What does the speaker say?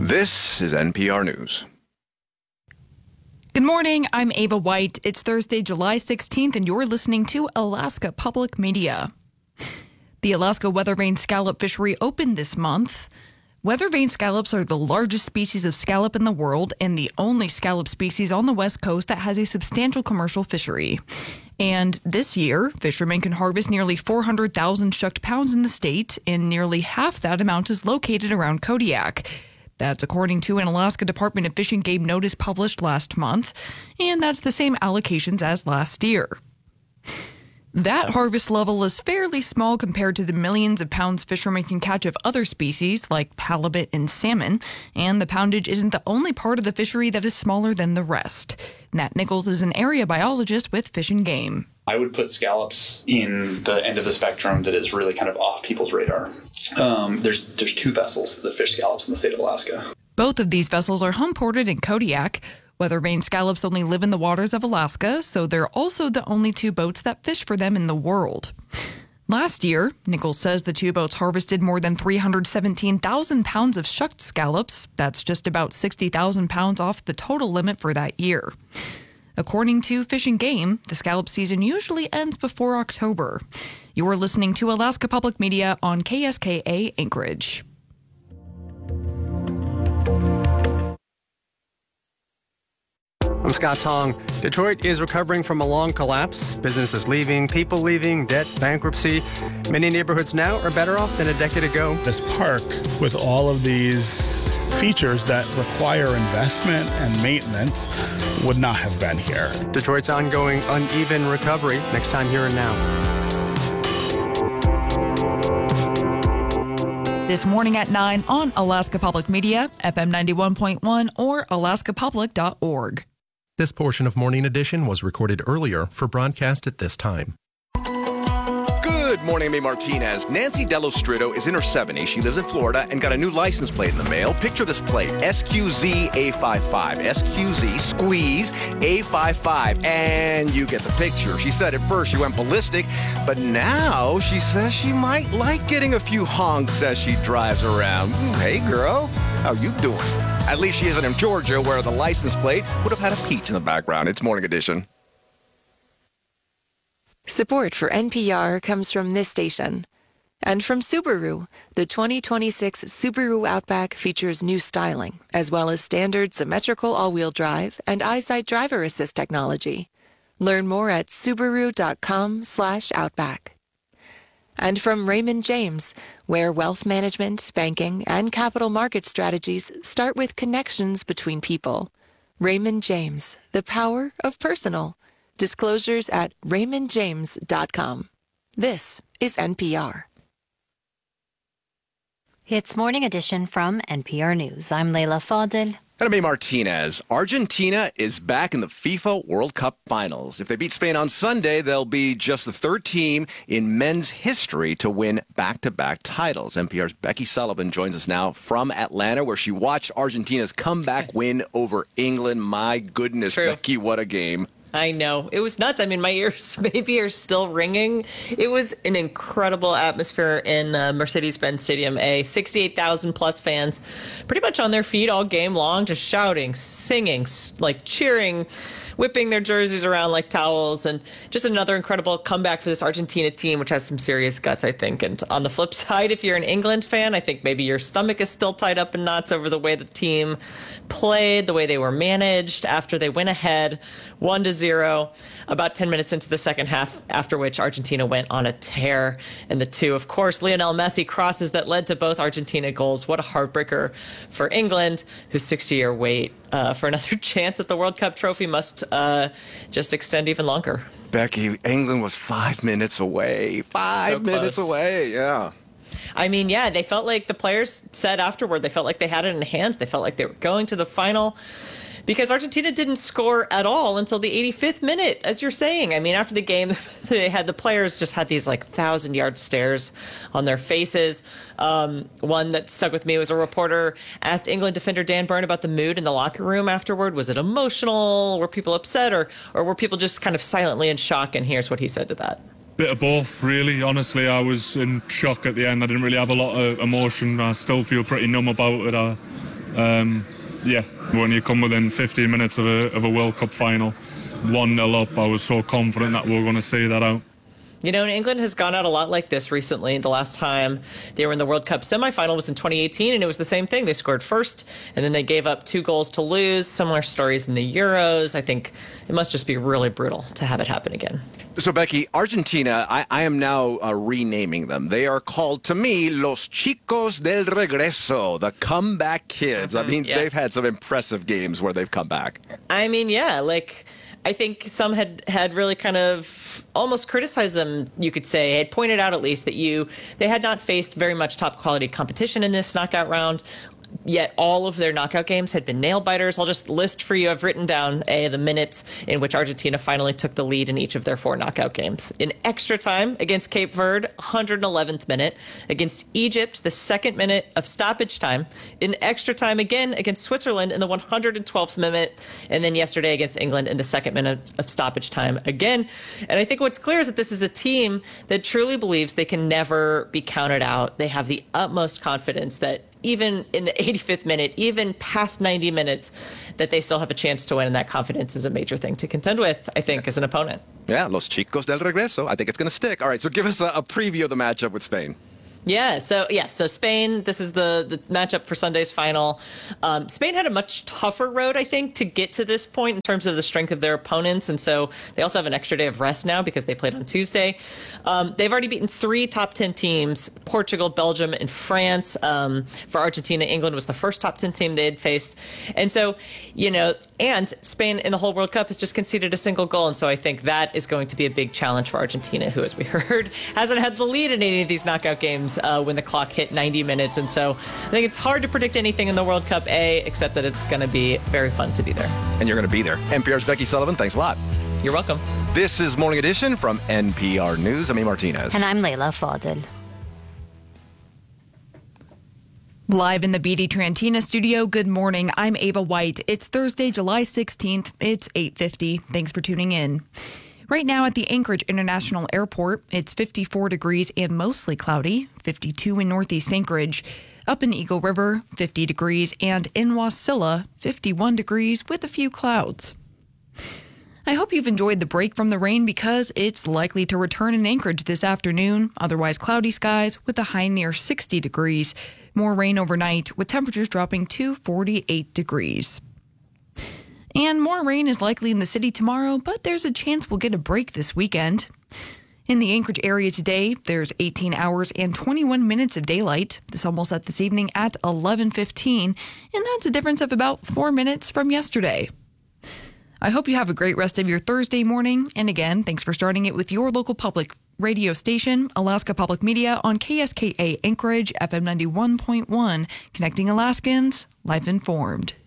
This is NPR News. Good morning, I'm Ava White. It's Thursday, July 16th, and you're listening to Alaska Public Media. The Alaska weather vane scallop fishery opened this month. Weather vane scallops are the largest species of scallop in the world and the only scallop species on the West Coast that has a substantial commercial fishery. And this year, fishermen can harvest nearly 400,000 shucked pounds in the state, and nearly half that amount is located around Kodiak. That's according to an Alaska Department of Fish and Game notice published last month, and that's the same allocations as last year. That harvest level is fairly small compared to the millions of pounds fishermen can catch of other species like halibut and salmon, and the poundage isn't the only part of the fishery that is smaller than the rest. Nat Nichols is an area biologist with Fish and Game. I would put scallops in the end of the spectrum that is really kind of off people's radar. There's two vessels that fish scallops in the state of Alaska. Both of these vessels are home-ported in Kodiak. Weather vane scallops only live in the waters of Alaska, so they're also the only two boats that fish for them in the world. Last year, Nichols says the two boats harvested more than 317,000 pounds of shucked scallops. That's just about 60,000 pounds off the total limit for that year. According to Fish and Game, the scallop season usually ends before October. You're listening to Alaska Public Media on KSKA Anchorage. I'm Scott Tong. Detroit is recovering from a long collapse. Businesses leaving, people leaving, debt, bankruptcy. Many neighborhoods now are better off than a decade ago. This park, with all of these features that require investment and maintenance, would not have been here. Detroit's ongoing uneven recovery. Next time here and now. This morning at 9 on Alaska Public Media, FM 91.1 or alaskapublic.org. This portion of Morning Edition was recorded earlier for broadcast at this time. Good morning, I'm A. Martinez. Nancy Dellostrito is in her 70s. She lives in Florida and got a new license plate in the mail. Picture this plate, SQZ-A55. SQZ, squeeze, A55. And you get the picture. She said at first she went ballistic, but now she says she might like getting a few honks as she drives around. Hey, girl, how you doing? At least she isn't in Georgia, where the license plate would have had a peach in the background. It's Morning Edition. Support for NPR comes from this station. And from Subaru, the 2026 Subaru Outback features new styling, as well as standard symmetrical all-wheel drive and EyeSight driver assist technology. Learn more at Subaru.com/Outback. And from Raymond James, where wealth management, banking, and capital market strategies start with connections between people. Raymond James, the power of personal. Disclosures at raymondjames.com. This is NPR. It's Morning Edition from NPR News. I'm Leila Fadel. And I'm A. Martinez. Argentina is back in the FIFA World Cup finals. If they beat Spain on Sunday, they'll be just the third team in men's history to win back-to-back titles. NPR's Becky Sullivan joins us now from Atlanta, where she watched Argentina's comeback win over England. My goodness, True. Becky, what a game. I know. It was nuts. I mean, my ears maybe are still ringing. It was an incredible atmosphere in Mercedes-Benz Stadium A. 68,000 plus fans pretty much on their feet all game long, just shouting, singing, like cheering, whipping their jerseys around like towels, and just another incredible comeback for this Argentina team, which has some serious guts, I think. And on the flip side, if you're an England fan, I think maybe your stomach is still tied up in knots over the way the team played, the way they were managed after they went ahead 1-0 about 10 minutes into the second half, after which Argentina went on a tear. And the two, of course, Lionel Messi crosses that led to both Argentina goals. What a heartbreaker for England, whose 60-year wait for another chance at the World Cup trophy must just extend even longer. Becky, England was 5 minutes away. Five minutes away, yeah. I mean, yeah, they felt like the players said afterward, they felt like they had it in hands. They felt like they were going to the final because Argentina didn't score at all until the 85th minute, as you're saying. I mean, after the game, the players just had these like 1,000-yard stares on their faces. One that stuck with me was a reporter asked England defender Dan Burn about the mood in the locker room afterward. Was it emotional? Were people upset, or were people just kind of silently in shock? And here's what he said to that. Bit of both, really. Honestly, I was in shock at the end. I didn't really have a lot of emotion. I still feel pretty numb about it. When you come within 15 minutes of a World Cup final, 1-0 up, I was so confident that we were going to see that out. You know, and England has gone out a lot like this recently. The last time they were in the World Cup semifinal was in 2018, and it was the same thing. They scored first, and then they gave up 2 goals to lose. Similar stories in the Euros. I think it must just be really brutal to have it happen again. So, Becky, Argentina, I am now renaming them. They are called, to me, Los Chicos del Regreso, the comeback kids. Mm-hmm, I mean, they've had some impressive games where they've come back. I mean, yeah, like, I think some had really kind of almost criticized them, you could say, had pointed out at least that they had not faced very much top quality competition in this knockout round. Yet all of their knockout games had been nail-biters. I'll just list for you. I've written down the minutes in which Argentina finally took the lead in each of their 4 knockout games. In extra time against Cape Verde, 111th minute. Against Egypt, the 2nd minute of stoppage time. In extra time again against Switzerland in the 112th minute. And then yesterday against England in the 2nd minute of stoppage time again. And I think what's clear is that this is a team that truly believes they can never be counted out. They have the utmost confidence that even in the 85th minute, even past 90 minutes, that they still have a chance to win. And that confidence is a major thing to contend with, I think, as an opponent. Yeah, Los Chicos del Regreso. I think it's going to stick. All right, so give us a preview of the matchup with Spain. So Spain, this is the matchup for Sunday's final. Spain had a much tougher road, I think, to get to this point in terms of the strength of their opponents. And so they also have an extra day of rest now because they played on Tuesday. They've already beaten 3 top 10 teams, Portugal, Belgium, and France. For Argentina, England was the first top 10 team they had faced. And so, and Spain in the whole World Cup has just conceded a single goal. And so I think that is going to be a big challenge for Argentina, who, as we heard, hasn't had the lead in any of these knockout games when the clock hit 90 minutes. And so I think it's hard to predict anything in the World Cup, except that it's going to be very fun to be there. And you're going to be there. NPR's Becky Sullivan, thanks a lot. You're welcome. This is Morning Edition from NPR News. I'm Amy Martinez. And I'm Layla Fadel. Live in the BD Trantina studio, good morning. I'm Ava White. It's Thursday, July 16th. It's 8:50. Thanks for tuning in. Right now at the Anchorage International Airport, it's 54 degrees and mostly cloudy, 52 in Northeast Anchorage. Up in Eagle River, 50 degrees, and in Wasilla, 51 degrees with a few clouds. I hope you've enjoyed the break from the rain because it's likely to return in Anchorage this afternoon. Otherwise cloudy skies with a high near 60 degrees. More rain overnight with temperatures dropping to 48 degrees. And more rain is likely in the city tomorrow, but there's a chance we'll get a break this weekend. In the Anchorage area today, there's 18 hours and 21 minutes of daylight. The sun will set this evening at 11:15, and that's a difference of about 4 minutes from yesterday. I hope you have a great rest of your Thursday morning. And again, thanks for starting it with your local public radio station, Alaska Public Media on KSKA Anchorage FM 91.1, connecting Alaskans, life informed.